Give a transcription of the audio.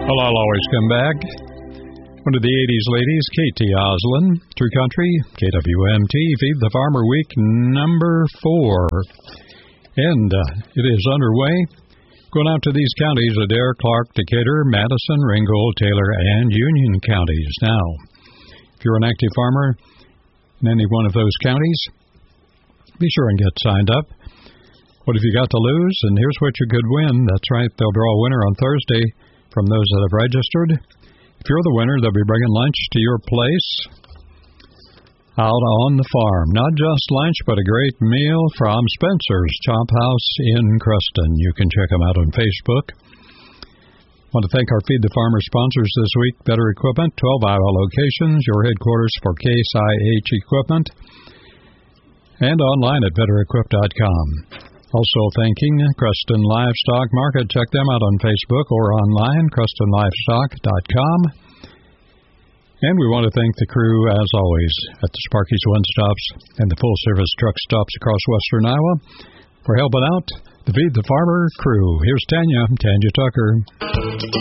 Well, I'll always come back. One of the 80s ladies, Katie Oslin, True Country, KWMT, Feed the Farmer Week number 4. And it is underway. Going out to these counties, Adair, Clark, Decatur, Madison, Ringgold, Taylor, and Union counties. Now, if you're an active farmer in any one of those counties, be sure and get signed up. What have you got to lose? And here's what you could win. That's right, they'll draw a winner on Thursday from those that have registered. If you're the winner, they'll be bringing lunch to your place out on the farm. Not just lunch, but a great meal from Spencer's Chop House in Cruston. You can check them out on Facebook. I want to thank our Feed the Farmer sponsors this week, Better Equipment, 12 Iowa locations, your headquarters for Case IH Equipment, and online at betterequip.com. Also thanking Cruston Livestock Market. Check them out on Facebook or online, CrustonLivestock.com. And we want to thank the crew, as always, at the Sparky's One Stops and the full-service truck stops across western Iowa for helping out the Feed the Farmer crew. Here's Tanya Tucker.